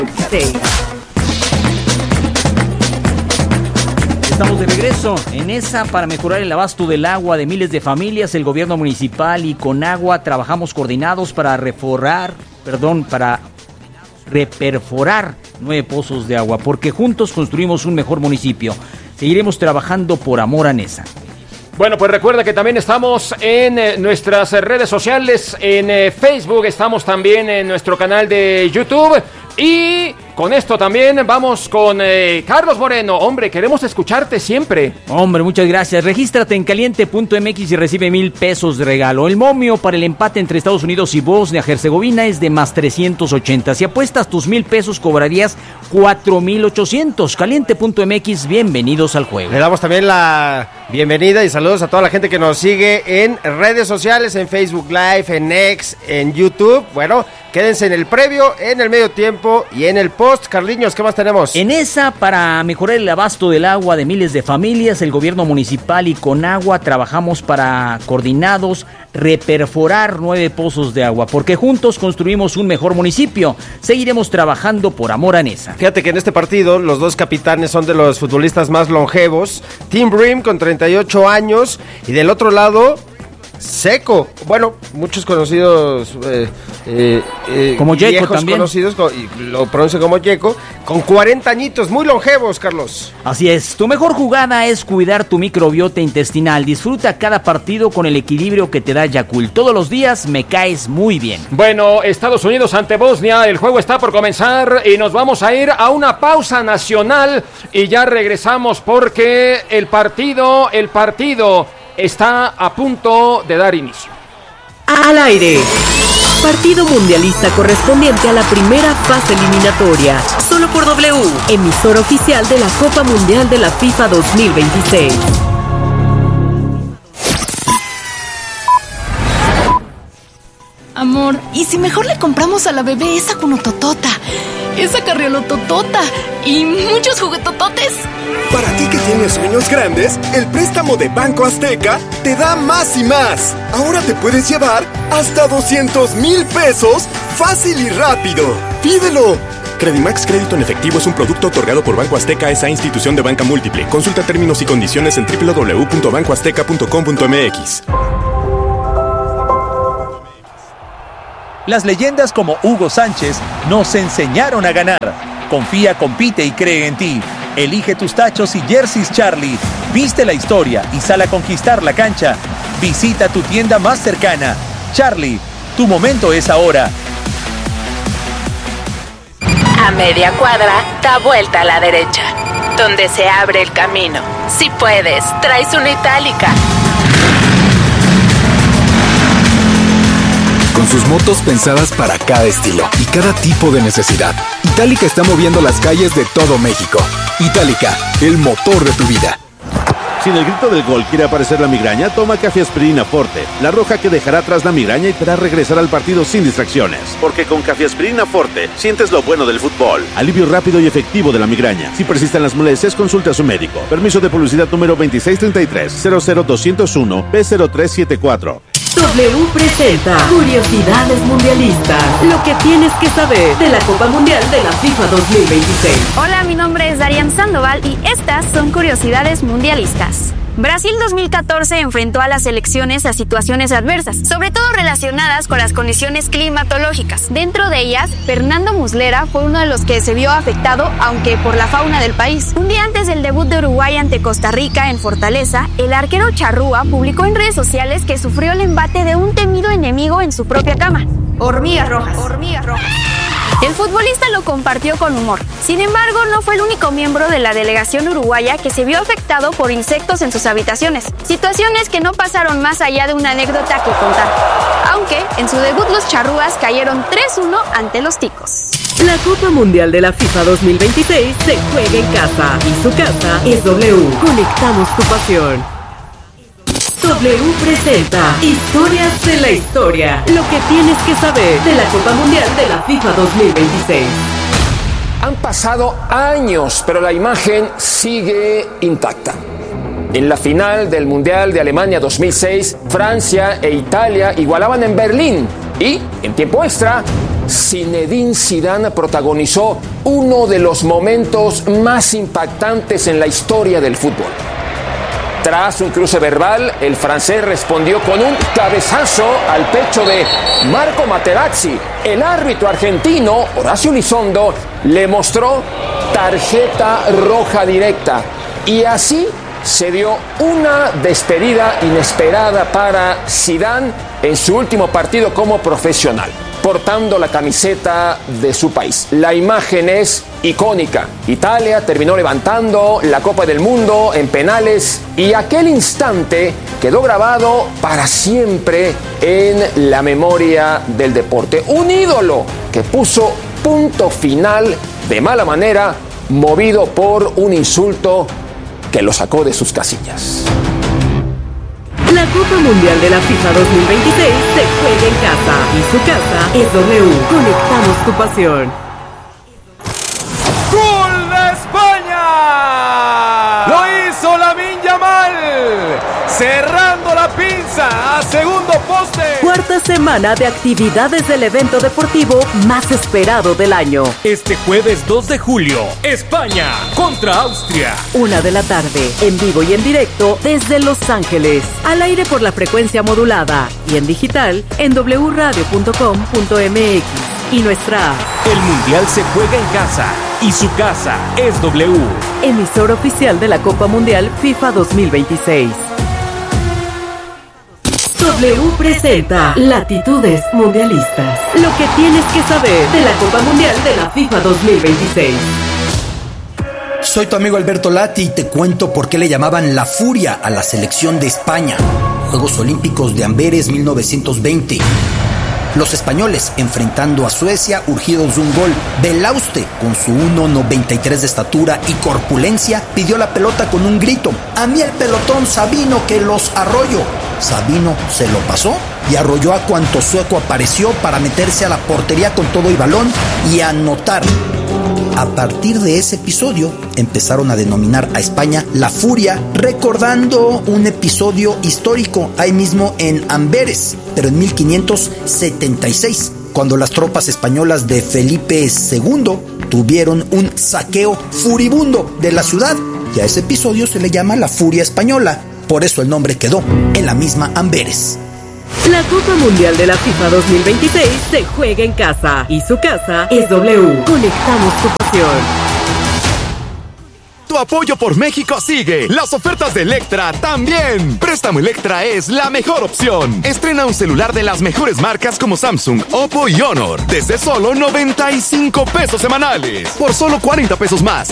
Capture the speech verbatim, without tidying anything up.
Estamos de regreso. En esa, para mejorar el abasto del agua de miles de familias, el gobierno municipal y Conagua trabajamos coordinados para reforrar, perdón, para reperforar nueve pozos de agua, porque juntos construimos un mejor municipio. Seguiremos trabajando por amor a Nesa. Bueno, pues recuerda que también estamos en eh, nuestras redes sociales, en eh, Facebook, estamos también en nuestro canal de YouTube. Y con esto también vamos con eh, Carlos Moreno. Hombre, queremos escucharte siempre. Hombre, muchas gracias. Regístrate en caliente punto m x y recibe mil pesos de regalo. El momio para el empate entre Estados Unidos y Bosnia-Herzegovina es de más trescientos ochenta. Si apuestas tus mil pesos, cobrarías cuatro mil ochocientos. caliente punto m x, bienvenidos al juego. Le damos también la bienvenida y saludos a toda la gente que nos sigue en redes sociales, en Facebook Live, en X, en YouTube. Bueno, quédense en el previo, en el medio tiempo y en el post. Carliños, ¿qué más tenemos? En esa, para mejorar el abasto del agua de miles de familias, el gobierno municipal y Conagua trabajamos para, coordinados, reperforar nueve pozos de agua, porque juntos construimos un mejor municipio. Seguiremos trabajando por amor a Nesa. Fíjate que en este partido los dos capitanes son de los futbolistas más longevos. Tim Brim con treinta y ocho años y del otro lado Seco, bueno, muchos conocidos eh, eh, eh, como Yeco también, conocidos, y lo pronuncian como Yeco, con cuarenta añitos, muy longevos, Carlos. Así es, tu mejor jugada es cuidar tu microbiota intestinal. Disfruta cada partido con el equilibrio que te da Yakult. Todos los días me caes muy bien. Bueno, Estados Unidos ante Bosnia, el juego está por comenzar y nos vamos a ir a una pausa nacional y ya regresamos porque el partido, el partido está a punto de dar inicio. Al aire. Partido mundialista correspondiente a la primera fase eliminatoria. Solo por W, emisora oficial de la Copa Mundial de la FIFA dos mil veintiséis. Amor, ¿y si mejor le compramos a la bebé esa cunototota, esa carriolototota y muchos juguetototes? Para ti que tienes sueños grandes, el préstamo de Banco Azteca te da más y más. Ahora te puedes llevar hasta doscientos mil pesos fácil y rápido. ¡Pídelo! Credimax Crédito en Efectivo es un producto otorgado por Banco Azteca, esa institución de banca múltiple. Consulta términos y condiciones en doble u doble u doble u punto banco azteca punto com punto m x. Las leyendas como Hugo Sánchez nos enseñaron a ganar. Confía, compite y cree en ti. Elige tus tachos y jerseys Charlie. Viste la historia y sal a conquistar la cancha. Visita tu tienda más cercana. Charlie, tu momento es ahora. A media cuadra, da vuelta a la derecha, donde se abre el camino. Si puedes, traes una itálica. Con sus motos pensadas para cada estilo y cada tipo de necesidad, Itálica está moviendo las calles de todo México. Itálica, el motor de tu vida. Si en el grito del gol quiere aparecer la migraña, toma Cafeaspirina Forte, la roja que dejará atrás la migraña y te hará regresar al partido sin distracciones. Porque con Cafeaspirina Forte sientes lo bueno del fútbol. Alivio rápido y efectivo de la migraña. Si persisten las molestias, consulte a su médico. Permiso de publicidad número veintiséis treinta y tres, cero cero dos cero uno, P cero tres siete cuatro. W presenta Curiosidades Mundialistas. Lo que tienes que saber de la Copa Mundial de la FIFA dos mil veintiséis. Hola, mi nombre es Darian Sandoval y estas son Curiosidades Mundialistas. Brasil dos mil catorce enfrentó a las selecciones a situaciones adversas, sobre todo relacionadas con las condiciones climatológicas. Dentro de ellas, Fernando Muslera fue uno de los que se vio afectado, aunque por la fauna del país. Un día antes del debut de Uruguay ante Costa Rica en Fortaleza, el arquero Charrúa publicó en redes sociales que sufrió el embate de un temido enemigo en su propia cama. Hormigas rojas. Hormigas rojas. El futbolista lo compartió con humor. Sin embargo, no fue el único miembro de la delegación uruguaya que se vio afectado por insectos en sus habitaciones. Situaciones que no pasaron más allá de una anécdota que contar. Aunque, en su debut los charrúas cayeron tres uno ante los ticos. La Copa Mundial de la FIFA dos mil veintiséis se juega en casa. Y su casa es W. Conectamos tu pasión. W presenta Historias de la Historia. Lo que tienes que saber de la Copa Mundial de la FIFA dos mil veintiséis. Han pasado años, pero la imagen sigue intacta. En la final del Mundial de Alemania dos mil seis, Francia e Italia igualaban en Berlín y, en tiempo extra, Zinedine Zidane protagonizó uno de los momentos más impactantes en la historia del fútbol. Tras un cruce verbal, el francés respondió con un cabezazo al pecho de Marco Materazzi. El árbitro argentino, Horacio Elizondo, le mostró tarjeta roja directa. Y así se dio una despedida inesperada para Zidane en su último partido como profesional, portando la camiseta de su país. La imagen es icónica. Italia terminó levantando la Copa del Mundo en penales y aquel instante quedó grabado para siempre en la memoria del deporte. Un ídolo que puso punto final de mala manera, movido por un insulto que lo sacó de sus casillas. La Copa Mundial de la FIFA dos mil veintiséis se juega en casa y su casa es W. Conectamos tu pasión. ¡Gol de España! Lo hizo Lamine Yamal, cerrando la pinza a segundo poste. Cuarta semana de actividades del evento deportivo más esperado del año. Este jueves dos de julio, España contra Austria. Una de la tarde, en vivo y en directo desde Los Ángeles. Al aire por la frecuencia modulada y en digital en doble radio punto com punto m x y nuestra app. El Mundial se juega en casa y su casa es W. Emisor oficial de la Copa Mundial FIFA dos mil veintiséis. W presenta Latitudes Mundialistas. Lo que tienes que saber de la Copa Mundial de la FIFA dos mil veintiséis. Soy tu amigo Alberto Lati y te cuento por qué le llamaban la Furia a la selección de España. Juegos Olímpicos de Amberes mil novecientos veinte. Los españoles enfrentando a Suecia urgidos de un gol. Belauste, con su uno noventa y tres de estatura y corpulencia, pidió la pelota con un grito. A mí el pelotón Sabino que los arroyo. Sabino se lo pasó y arrolló a cuanto sueco apareció para meterse a la portería con todo y balón y anotar. A partir de ese episodio empezaron a denominar a España la Furia, recordando un episodio histórico ahí mismo en Amberes, pero en mil quinientos setenta y seis, cuando las tropas españolas de Felipe segundo tuvieron un saqueo furibundo de la ciudad, y a ese episodio se le llama la Furia Española. Por eso el nombre quedó en la misma Amberes. La Copa Mundial de la FIFA dos mil veintiséis se juega en casa y su casa es W. Conectamos tu pasión. Tu apoyo por México sigue. Las ofertas de Electra también. Préstamo Electra es la mejor opción. Estrena un celular de las mejores marcas como Samsung, Oppo y Honor desde solo noventa y cinco pesos semanales. Por solo cuarenta pesos más.